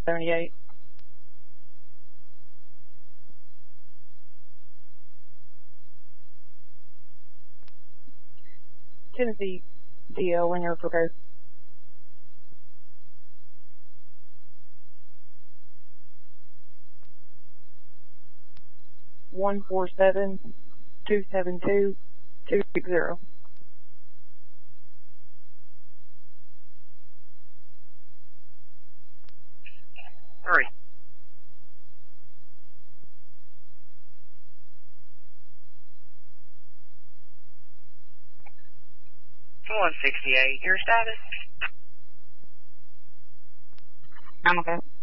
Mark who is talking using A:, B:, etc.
A: 78. Tennessee DL when you're prepared. 147-272-260.
B: Three. 168. Your status?
A: I'm okay.